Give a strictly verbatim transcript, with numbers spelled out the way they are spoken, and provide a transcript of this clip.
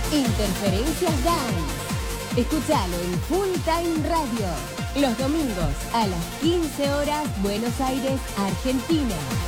Interferencias Dance. Escúchalo en Full Time Radio. Los domingos a las quince horas, Buenos Aires, Argentina.